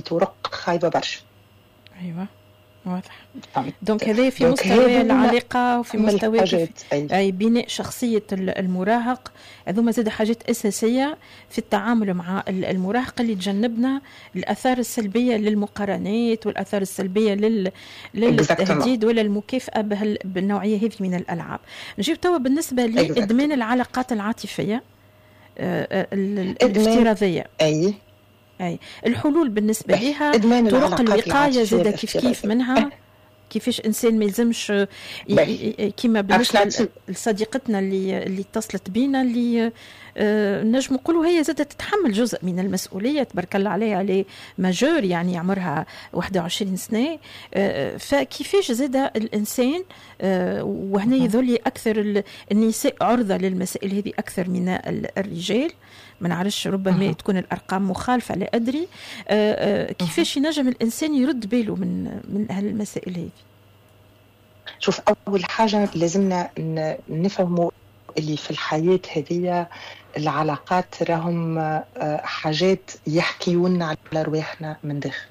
بطرق خايبة برشا. أيوة واضح. دونك هذا في مستوى العلاقة وفي مستوى أي بناء شخصية المراهق. هذوما زاد حاجات أساسية في التعامل مع المراهق اللي تجنبنا الآثار السلبية للمقارنات والآثار السلبية للتهديد ولا المكافأة بالنوعية هذه من الألعاب. نجيب توا بالنسبة لإدمان العلاقات العاطفية الافتراضية. أي الحلول بالنسبة لها طرق الوقاية زاد كيف منها كيفاش إنسان ما يلزمش كما بالنسبة لصديقتنا اللي اتصلت بينا اللي نجم نقولوا هي زادت تتحمل جزء من المسؤولية تبارك الله عليها على ماجور يعني عمرها 21 سنة. فكيفاش زاد الإنسان وهنا يظل أكثر النساء عرضة للمسائل هذه أكثر من الرجال. ما نعرفش ربما تكون الأرقام مخالفة لا أدري. كيفاش ينجم الإنسان يرد باله من هالمسائل هذه؟ شوف أول حاجة لازمنا نفهموا اللي في الحياة هذه العلاقات راهم حاجات يحكيون على رواحنا من داخل.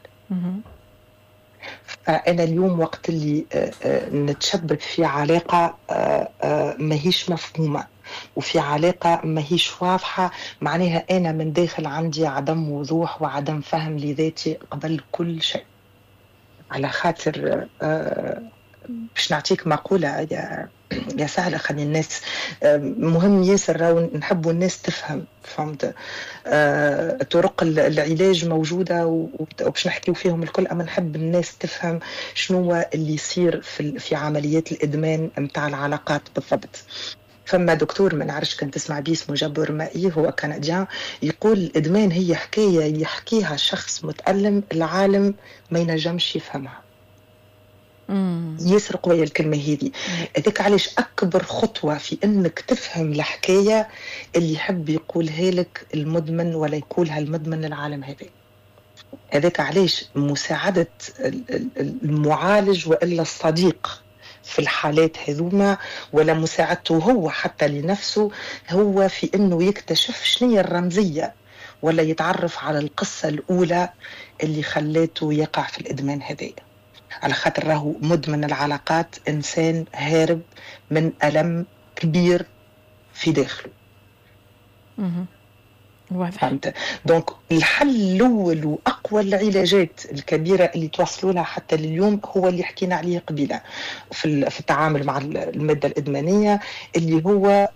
فأنا اليوم وقت اللي نتشبك في علاقة ماهيش مفهومة وفي علاقة ماهيش واضحة معناها أنا من داخل عندي عدم وضوح وعدم فهم لذاتي قبل كل شيء. على خاطر باش نعطيك مقولة يا سهلة خلي الناس مهم ياسر نحبوا الناس تفهم فهمت. طرق العلاج موجودة وباش نحكيو فيهم الكل أما نحب الناس تفهم شنو اللي يصير في عمليات الإدمان متاع العلاقات بالضبط. فما دكتور ما نعرفش كان تسمع بيه اسمه جابور مائي هو كنديان يقول الإدمان هي حكاية يحكيها شخص متألم العالم ما ينجمش يفهمها. ياسر قوية الكلمة هذه. هذاك علاش أكبر خطوة في أنك تفهم الحكاية اللي يحب يقولها لك المدمن ولا يقولها المدمن العالم هذا. هذاك علاش مساعدة المعالج وإلا الصديق في الحالات هذوما ولا مساعدته هو حتى لنفسه هو في أنه يكتشف شنية الرمزية ولا يتعرف على القصة الأولى اللي خلاته يقع في الإدمان هذا. على خاطر راهو مدمن العلاقات إنسان هارب من ألم كبير في داخله. فهمت؟ دونك الحل الأول وأقوى العلاجات الكبيرة اللي توصلوا لها حتى اليوم هو اللي حكينا عليه قبيلة في التعامل مع المادة الإدمانية اللي هو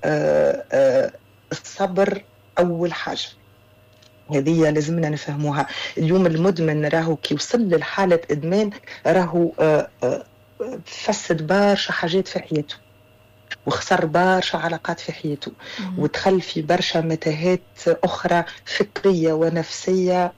الصبر. أول حاجة هذه لازمنا نفهموها. اليوم المدمن راهو كي وصل للحالة إدمان راهو فسد برشا حاجات في حياته وخسر برشا علاقات في حياته ودخل في برشا متاهات أخرى فكرية ونفسية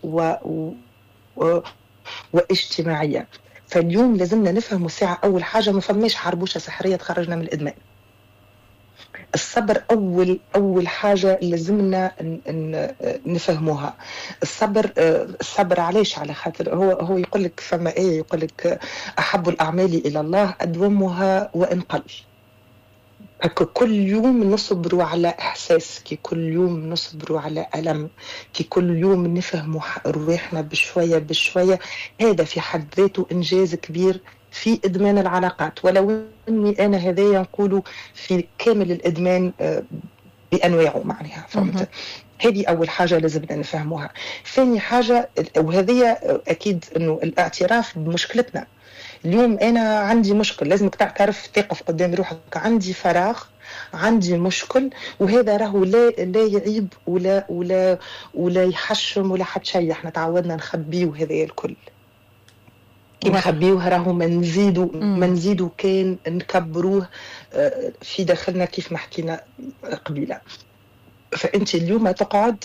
واجتماعية. فاليوم لازمنا نفهم ساعة أول حاجة ما فماش حربوشة سحرية تخرجنا من الإدمان. الصبر أول حاجة لازمنا نفهموها. الصبر علاش؟ على خاطر هو يقول لك فما إيه يقول لك أحب الأعمال إلى الله أدومها وإن قل. كل يوم نصبروا على إحساس كي كل يوم نصبروا على ألم كي كل يوم نفهموا رواحنا بشوية هذا في حد ذاته إنجاز كبير في إدمان العلاقات. ولو أني أنا هذايا نقوله في كامل الإدمان بأنواعه معناها فهمت. هذه أول حاجة لازمنا نفهموها. ثاني حاجة وهذه أكيد أنه الاعتراف بمشكلتنا. اليوم أنا عندي مشكل لازمك تعرف تقف قدام روحك عندي فراغ عندي مشكل وهذا راهو لا يعيب ولا يحشم ولا حد شيء. احنا تعودنا نخبيه هذا الكل نخبيوه راهو ما نزيدو كان نكبروه في داخلنا كيف ما حكينا قبيله. فانت اليوم تقعد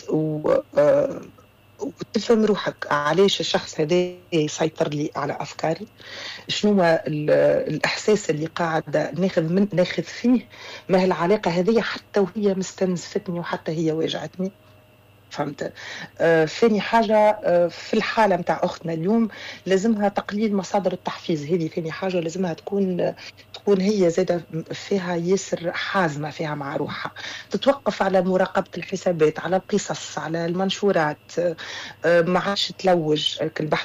وتفهم روحك علاش الشخص هذا يسيطر لي على افكاري شنو الاحساس اللي قاعد ناخذ فيه ما العلاقه هذه حتى وهي مستنزفتني وحتى هي واجعتني فهمت. ثاني حاجة في الحالة متاع أختنا اليوم لازمها تقليل مصادر التحفيز. هذه ثاني حاجة لازمها تكون هي زادة فيها يسر حازمة فيها مع روحها تتوقف على مراقبة الحسابات على القصص على المنشورات ما عادش تلوج البحث